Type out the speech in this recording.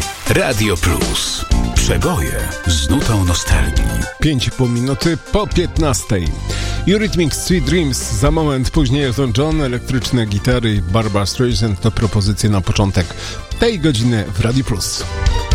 Radio Plus. Przeboje z nutą nostalgii. 5,5 minuty po 15. Eurythmics Sweet Dreams. Za moment później Elton John, elektryczne gitary i Barbra Streisand to propozycje na początek tej godziny w Radio Plus.